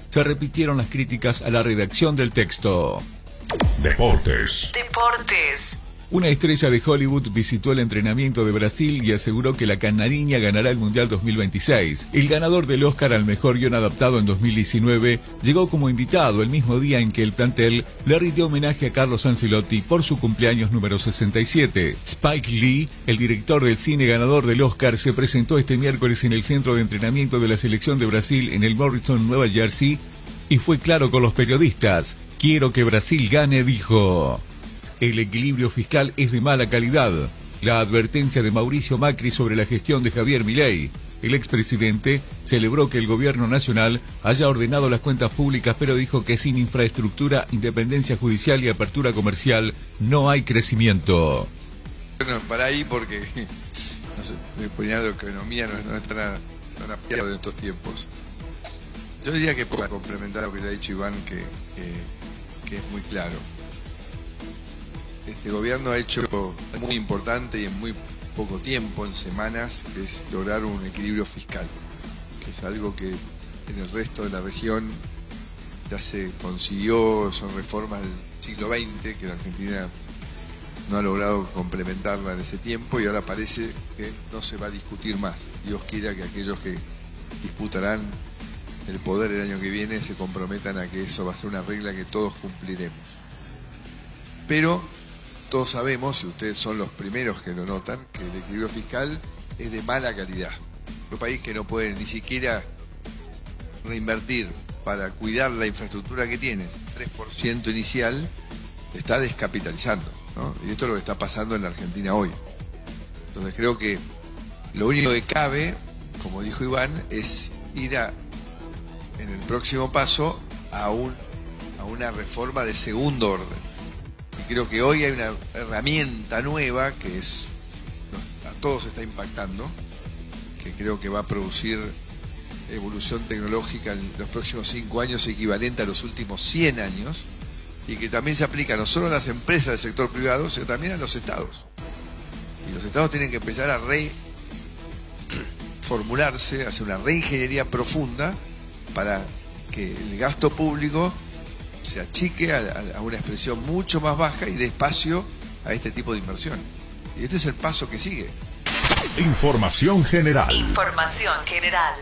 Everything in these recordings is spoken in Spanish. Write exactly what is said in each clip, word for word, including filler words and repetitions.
se repitieron las críticas a la redacción del texto. Deportes. Deportes. Una estrella de Hollywood visitó el entrenamiento de Brasil y aseguró que la canariña ganará el Mundial dos mil veintiséis. El ganador del Oscar al mejor guión adaptado en dos mil diecinueve llegó como invitado el mismo día en que el plantel le rindió homenaje a Carlos Ancelotti por su cumpleaños número sesenta y siete. Spike Lee, el director del cine ganador del Oscar, se presentó este miércoles en el centro de entrenamiento de la selección de Brasil en el Morrison, Nueva Jersey, y fue claro con los periodistas. Quiero que Brasil gane, dijo. El equilibrio fiscal es de mala calidad. La advertencia de Mauricio Macri sobre la gestión de Javier Milei. El expresidente celebró que el gobierno nacional haya ordenado las cuentas públicas, pero dijo que sin infraestructura, independencia judicial y apertura comercial no hay crecimiento. Bueno, para ahí porque no sé, la economía no, no está nada, tan apiado en estos tiempos. Yo diría que para complementar lo que ya ha dicho Iván, que, que, que es muy claro. Este gobierno ha hecho muy importante y en muy poco tiempo, en semanas, que es lograr un equilibrio fiscal, que es algo que en el resto de la región ya se consiguió, son reformas del siglo veinte, que la Argentina no ha logrado complementarla en ese tiempo y ahora parece que no se va a discutir más. Dios quiera que aquellos que disputarán el poder el año que viene se comprometan a que eso va a ser una regla que todos cumpliremos. Pero todos sabemos, y ustedes son los primeros que lo notan, que el equilibrio fiscal es de mala calidad. Un país que no puede ni siquiera reinvertir para cuidar la infraestructura que tiene, tres por ciento inicial, está descapitalizando, ¿no? Y esto es lo que está pasando en la Argentina hoy. Entonces creo que lo único que cabe, como dijo Iván, es ir a, en el próximo paso a, un, a una reforma de segundo orden. Y creo que hoy hay una herramienta nueva que es a todos está impactando, que creo que va a producir evolución tecnológica en los próximos cinco años equivalente a los últimos cien años, y que también se aplica no solo a las empresas del sector privado, sino también a los estados. Y los estados tienen que empezar a reformularse, hacer una reingeniería profunda para que el gasto público se achique a, a una expresión mucho más baja y dé espacio a este tipo de inversión. Y este es el paso que sigue. Información general. Información general.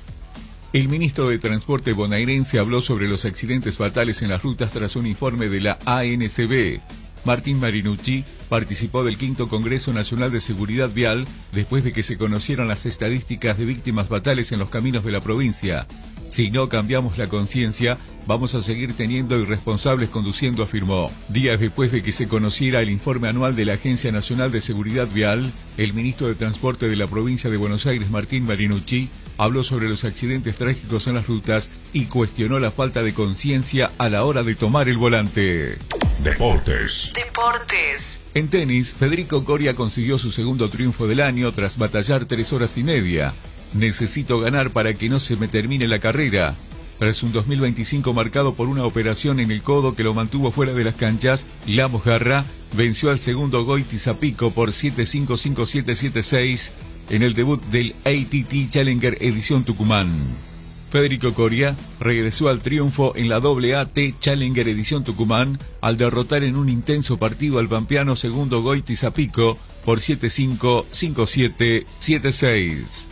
El ministro de Transporte bonaerense habló sobre los accidentes fatales en las rutas tras un informe de la A N C B. Martín Marinucci participó del quinto Congreso Nacional de Seguridad Vial después de que se conocieron las estadísticas de víctimas fatales en los caminos de la provincia. Si no cambiamos la conciencia, vamos a seguir teniendo irresponsables conduciendo, afirmó. Días después de que se conociera el informe anual de la Agencia Nacional de Seguridad Vial, el ministro de Transporte de la provincia de Buenos Aires, Martín Marinucci, habló sobre los accidentes trágicos en las rutas y cuestionó la falta de conciencia a la hora de tomar el volante. Deportes. Deportes. En tenis, Federico Coria consiguió su segundo triunfo del año tras batallar tres horas y media. Necesito ganar para que no se me termine la carrera. Tras un dos mil veinticinco marcado por una operación en el codo que lo mantuvo fuera de las canchas, la Mojarra venció al segundo Goiti Zapico por siete cinco, cinco siete, siete seis en el debut del A T T Challenger Edición Tucumán. Federico Coria regresó al triunfo en la A A T Challenger Edición Tucumán al derrotar en un intenso partido al pampeano segundo Goiti Zapico por siete cinco, cinco siete, siete seis.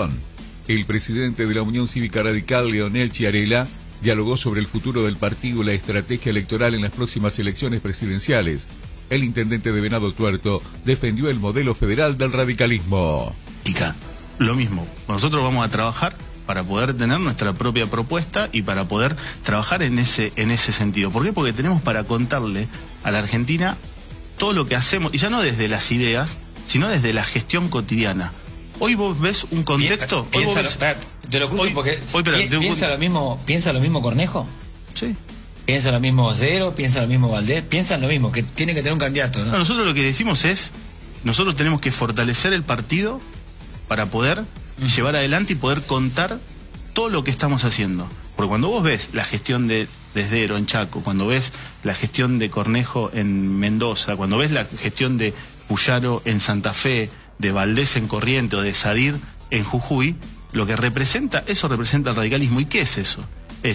El presidente de la Unión Cívica Radical, Leonel Chiarella, dialogó sobre el futuro del partido y la estrategia electoral en las próximas elecciones presidenciales. El intendente de Venado Tuerto defendió el modelo federal del radicalismo. Lo mismo, nosotros vamos a trabajar para poder tener nuestra propia propuesta y para poder trabajar en ese, en ese sentido. ¿Por qué? Porque tenemos para contarle a la Argentina todo lo que hacemos, y ya no desde las ideas, sino desde la gestión cotidiana. Hoy vos ves un contexto. Piensa, hoy vos ves, lo, te lo escucho hoy, porque hoy, pero, pi, piensa lo mismo, piensa lo mismo Cornejo. Sí. Piensa lo mismo Cero, piensa lo mismo Valdés, piensan lo mismo, que tiene que tener un candidato, ¿no? No, nosotros lo que decimos es, nosotros tenemos que fortalecer el partido para poder uh-huh. llevar adelante y poder contar todo lo que estamos haciendo. Porque cuando vos ves la gestión de Desdero en Chaco, cuando ves la gestión de Cornejo en Mendoza, cuando ves la gestión de Puyaro en Santa Fe, de Valdés en Corrientes o de Sadir en Jujuy, lo que representa, eso representa el radicalismo. ¿Y qué es eso?